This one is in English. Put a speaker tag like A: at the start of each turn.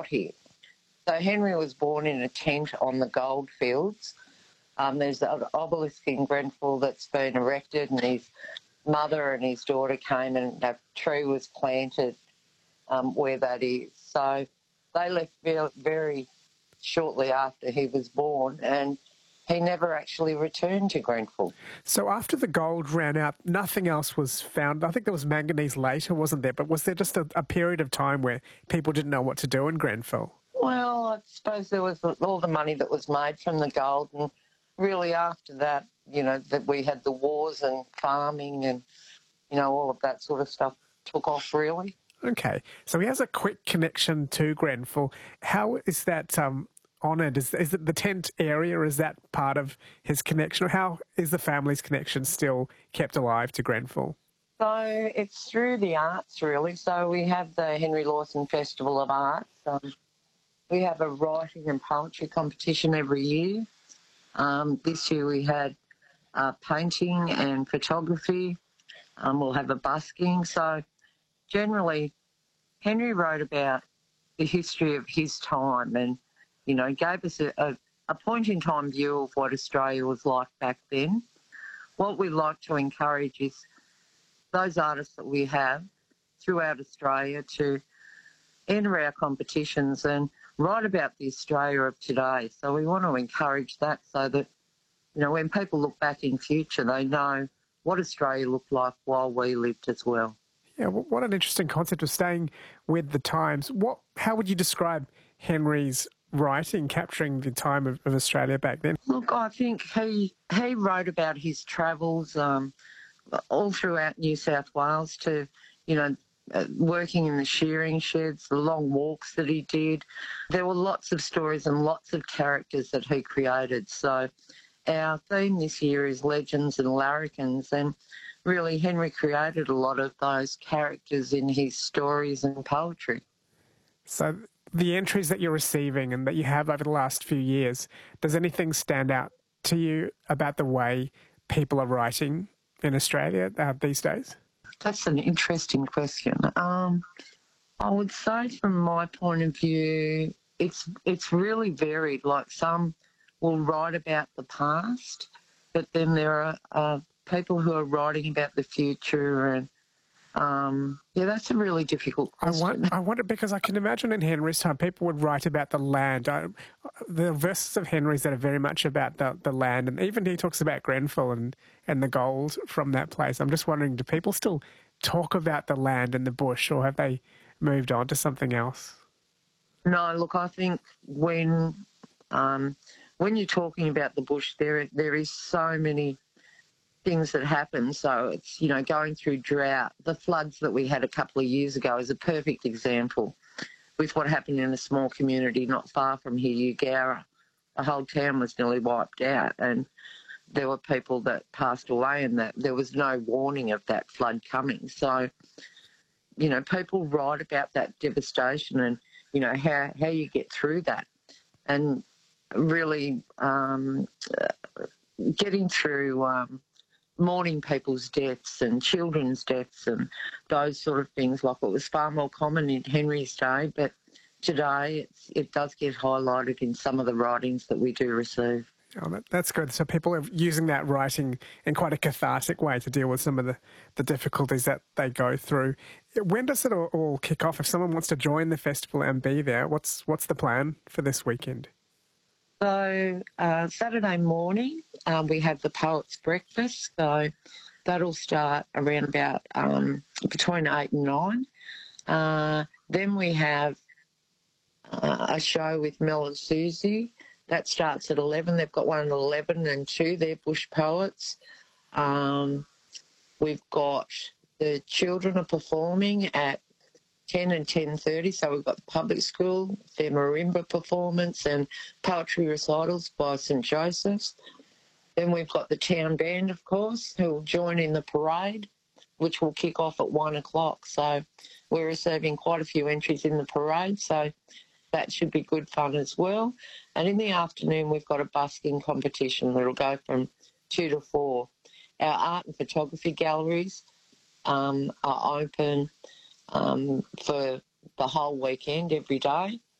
A: got here. So Henry was born in a tent on the goldfields. There's an obelisk in Grenfell that's been erected, and his mother and his daughter came and a tree was planted where that is. So they left very shortly after he was born, and he never actually returned to Grenfell.
B: So after the gold ran out, nothing else was found. I think there was manganese later, wasn't there? But was there just a period of time where people didn't know what to do in Grenfell?
A: Well, I suppose there was all the money that was made from the gold, and really after that, that we had the wars and farming and, all of that sort of stuff took off, really.
B: Okay, so he has a quick connection to Grenfell. How is that honoured? Is it the tent area? Is that part of his connection? Or how is the family's connection still kept alive to Grenfell?
A: So it's through the arts, really. So we have the Henry Lawson Festival of Arts. We have a writing and poetry competition every year. This year we had painting and photography. We'll have a busking. So generally, Henry wrote about the history of his time and, gave us a point-in-time view of what Australia was like back then. What we like to encourage is those artists that we have throughout Australia to enter our competitions and write about the Australia of today. So we want to encourage that so that, when people look back in future, they know what Australia looked like while we lived as well.
B: Yeah, what an interesting concept of staying with the times. How would you describe Henry's writing, capturing the time of Australia back then?
A: Look, I think he wrote about his travels all throughout New South Wales to, working in the shearing sheds, the long walks that he did. There were lots of stories and lots of characters that he created. So our theme this year is legends and larrikins, and really Henry created a lot of those characters in his stories and poetry.
B: So the entries that you're receiving and that you have over the last few years, does anything stand out to you about the way people are writing in Australia these days?
A: That's an interesting question. I would say from my point of view, it's really varied. Like some will write about the past, but then there are people who are writing about the future, and that's a really difficult question.
B: I wonder because I can imagine in Henry's time people would write about the land. The verses of Henry's that are very much about the land, and even he talks about Grenfell and the gold from that place. I'm just wondering, do people still talk about the land and the bush, or have they moved on to something else?
A: No, look, I think when you're talking about the bush, there is so many things that happen. So it's, going through drought. The floods that we had a couple of years ago is a perfect example with what happened in a small community not far from here, Eugowra. The whole town was nearly wiped out, and there were people that passed away, and that there was no warning of that flood coming. So, people write about that devastation and, how you get through that. And really getting through mourning people's deaths and children's deaths and those sort of things. Like, it was far more common in Henry's day, but today it does get highlighted in some of the writings that we do receive.
B: Oh, that's good. So people are using that writing in quite a cathartic way to deal with some of the difficulties that they go through. When does it all kick off? If someone wants to join the festival and be there, what's the plan for this weekend?
A: So Saturday morning we have the Poets' Breakfast. So that'll start around about between 8 and 9. Then we have a show with Mel and Susie. That starts at 11. They've got one at 11 and 2. They're bush poets. We've got the children are performing at 10 and 10:30. So we've got the public school, their marimba performance and poetry recitals by St Joseph's. Then we've got the town band, of course, who will join in the parade, which will kick off at 1 o'clock. So we're receiving quite a few entries in the parade, so that should be good fun as well. And in the afternoon, we've got a busking competition that'll go from 2 to 4. Our art and photography galleries are open for the whole weekend, every day.